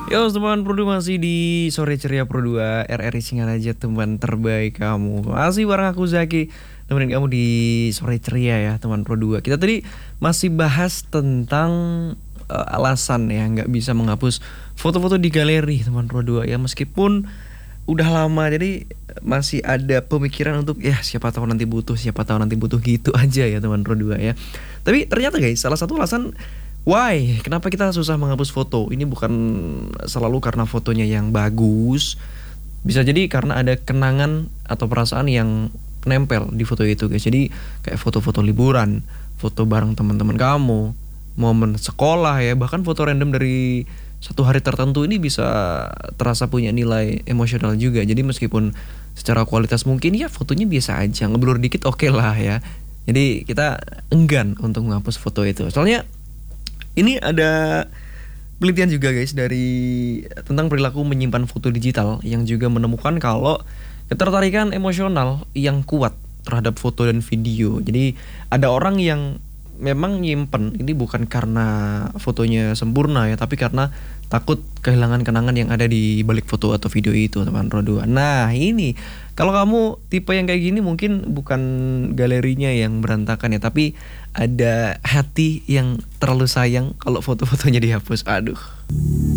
Yo teman Pro 2 masih di Sore Ceria Pro 2 RRI Singaraja, teman terbaik kamu. Masih bareng aku Zaki, temenin kamu di Sore Ceria ya teman Pro 2. Kita tadi masih bahas tentang alasan ya nggak bisa menghapus foto-foto di galeri teman Pro 2 ya, meskipun udah lama, jadi masih ada pemikiran untuk ya siapa tahu nanti butuh, siapa tahu nanti butuh, gitu aja ya teman Pro 2 ya. Tapi ternyata guys, salah satu alasan why kenapa kita susah menghapus foto ini bukan selalu karena fotonya yang bagus. Bisa jadi karena ada kenangan atau perasaan yang nempel di foto itu guys. Jadi kayak foto-foto liburan, foto bareng teman-teman kamu, momen sekolah ya, bahkan foto random dari satu hari tertentu ini bisa terasa punya nilai emosional juga. Jadi meskipun secara kualitas mungkin ya fotonya biasa aja, ngeblur dikit oke lah ya. Jadi kita enggan untuk menghapus foto itu. Soalnya ini ada penelitian juga guys dari tentang perilaku menyimpan foto digital yang juga menemukan kalau ketertarikan emosional yang kuat terhadap foto dan video. Jadi ada orang yang memang nyimpen ini bukan karena fotonya sempurna ya, tapi karena takut kehilangan kenangan yang ada di balik foto atau video itu teman Rodo. Nah ini kalau kamu tipe yang kayak gini mungkin bukan galerinya yang berantakan ya, tapi ada hati yang terlalu sayang kalau foto-fotonya dihapus. Aduh.